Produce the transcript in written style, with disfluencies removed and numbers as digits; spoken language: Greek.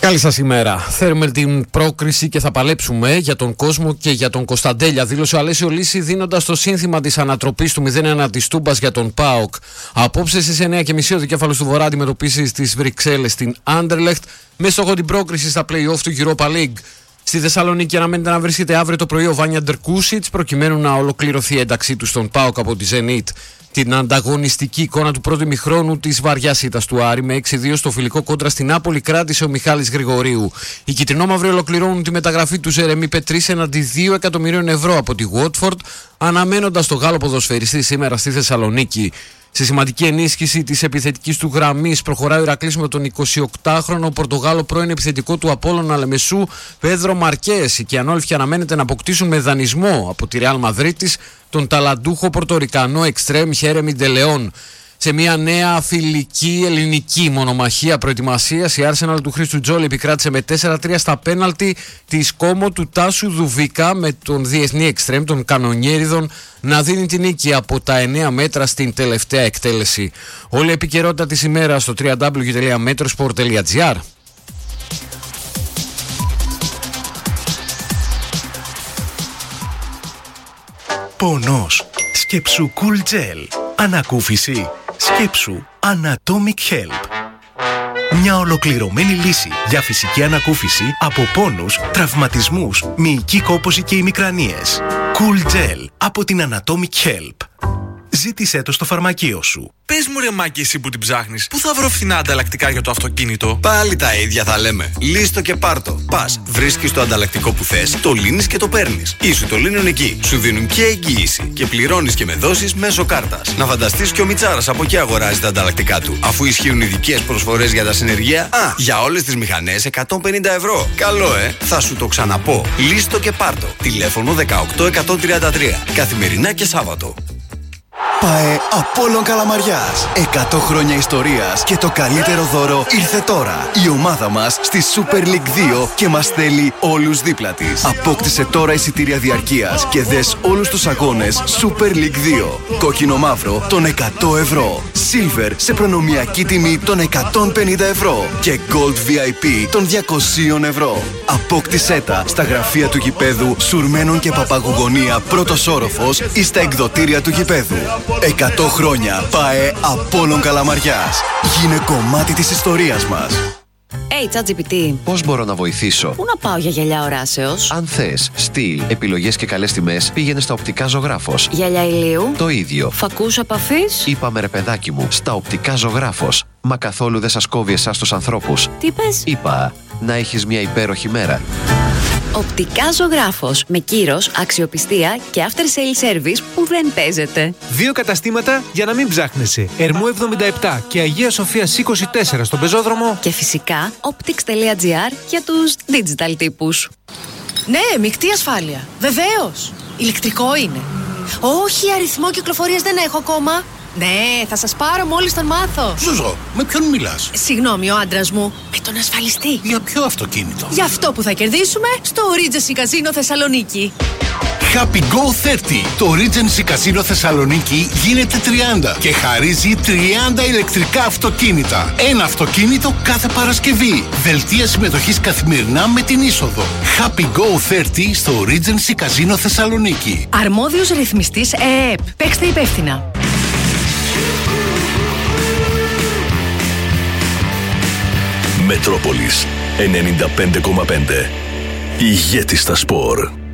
Καλή σας ημέρα. Θέλουμε την πρόκριση και θα παλέψουμε για τον κόσμο και για τον Κωνσταντέλια, δήλωσε ο Αλέσιο Λύση, δίνοντας το σύνθημα της ανατροπής του 0-1 της Τούμπας για τον ΠΑΟΚ. Απόψε στις 9:30 ο δικέφαλος του Βορρά αντιμετωπίσει στις Βρυξέλλες στην Άντερλεχτ με στόχο την πρόκριση στα play-off του Europa League. Στη Θεσσαλονίκη αναμένεται να βρίσκεται αύριο το πρωί ο Βάνια Ντερκούσιτς προκειμένου να ολοκληρωθεί η ένταξή του στον ΠΑΟΚ από τη Zenit. Την ανταγωνιστική εικόνα του πρώτου ημιχρόνου της βαριάς ήττας του Άρη με 6-2 στο φιλικό κόντρα στην Νάπολη κράτησε ο Μιχάλης Γρηγορίου. Οι κυτρινόμαυροι ολοκληρώνουν τη μεταγραφή του Ζερεμί Πετρίς έναντι 2 εκατομμυρίων ευρώ από τη Watford, αναμένοντας τον Γάλλο ποδοσφαιριστή σήμερα στη Θεσσαλονίκη. Σε σημαντική ενίσχυση της επιθετικής του γραμμής προχωράει ο Ηρακλής με τον 28χρονο Πορτογάλο πρώην επιθετικό του Απόλλωνα Λεμεσού Πέδρο Μαρκές. Και οι ανόλφοι αναμένεται να αποκτήσουν με δανεισμό από τη Ρεάλ Μαδρίτης τον ταλαντούχο πορτορικανό εξτρέμ Χέρεμι Ντελεόν. Σε μια νέα φιλική ελληνική μονομαχία προετοιμασίας, η Arsenal του Χρήστου Τζόλη επικράτησε με 4-3 στα πέναλτι της Κόμο του Τάσου Δουβίκα, με τον διεθνή εξτρέμ των Κανονιέριδων να δίνει την νίκη από τα 9 μέτρα στην τελευταία εκτέλεση. Όλη η επικαιρότητα της ημέρας στο www.metrosport.gr. Πονός. Σκέψου Cool Gel. Ανακούφιση. Σκέψου Anatomic Help. Μια ολοκληρωμένη λύση για φυσική ανακούφιση από πόνους, τραυματισμούς, μυϊκή κόπωση και ημικρανίες. Cool Gel από την Anatomic Help. Ζήτησέ το στο φαρμακείο σου. Πες μου ρε Μάκη, εσύ που την ψάχνεις, πού θα βρω φθηνά ανταλλακτικά για το αυτοκίνητο? Πάλι τα ίδια θα λέμε. Λύστο και πάρτο. Πας, βρίσκεις το ανταλλακτικό που θες, το λύνεις και το παίρνεις. Ή σου το λύνουν εκεί. Σου δίνουν και εγγύηση. Και πληρώνεις και με δόσεις μέσω κάρτας. Να φανταστείς και ο Μιτσάρας από εκεί αγοράζει τα ανταλλακτικά του. Αφού ισχύουν ειδικές προσφορές για τα συνεργεία, για όλες τις μηχανές 150 ευρώ. Καλό, θα σου το ξαναπώ. Λύστο και πάρτο. Τηλέφωνο 18133. Καθημερινά και Σάββατο. ΠΑΕ Απόλλων Καλαμαριάς. 100 χρόνια ιστορίας και το καλύτερο δώρο ήρθε τώρα. Η ομάδα μας στη Super League 2 και μας θέλει όλους δίπλα της. Απόκτησε τώρα εισιτήρια διαρκείας και δες όλους τους αγώνες Super League 2. Κόκκινο μαύρο των 100 ευρώ. Silver σε προνομιακή τιμή των 150 ευρώ. Και Gold VIP των 200 ευρώ. Απόκτησέ τα στα γραφεία του γηπέδου Σουρμένων και Παπαγουγονία πρώτος όροφος ή στα εκδοτήρια του γηπέδου. 100 χρόνια ΠΑΕ Απόλλων Καλαμαριάς. Γίνε κομμάτι της ιστορίας μας. ChatGPT. Πώς μπορώ να βοηθήσω? Πού να πάω για γυαλιά οράσεως? Αν θες στυλ, επιλογές και καλές τιμές, πήγαινε στα Οπτικά Ζωγράφος. Γυαλιά ηλίου. Το ίδιο. Φακούς επαφής. Είπαμε ρε παιδάκι μου, στα Οπτικά Ζωγράφος. Μα καθόλου δεν σας κόβει εσάς τους ανθρώπους. Τι πες? Είπα, να έχεις μια υπέροχη μέρα. Οπτικά Ζωγράφος. Με κύρος, αξιοπιστία και after sale service που δεν παίζεται. 2 καταστήματα για να μην ψάχνεσαι. Ερμού 77 και Αγία Σοφίας 24 στον πεζόδρομο. Και φυσικά optics.gr για τους digital τύπους. Ναι, μεικτή ασφάλεια. Βεβαίως. Ηλεκτρικό είναι. Όχι, αριθμό κυκλοφορίας δεν έχω ακόμα. Ναι, θα σας πάρω μόλις τον μάθω. Ζουζό, με ποιον μιλάς? Συγγνώμη, ο άντρας μου. Με τον ασφαλιστή. Για ποιο αυτοκίνητο? Για αυτό που θα κερδίσουμε στο Regency Casino Θεσσαλονίκη. Happy Go 30. Το Regency Casino Θεσσαλονίκη γίνεται 30 και χαρίζει 30 ηλεκτρικά αυτοκίνητα. Ένα αυτοκίνητο κάθε Παρασκευή. Δελτία συμμετοχής καθημερινά με την είσοδο. Happy Go 30 στο Regency Casino Θεσσαλονίκη. Αρμόδιος ρυθμιστής ΕΕΠ. Παίξτε υπεύθυνα. Μετρόπολης 95,5. Ηγέτη στα σπορ.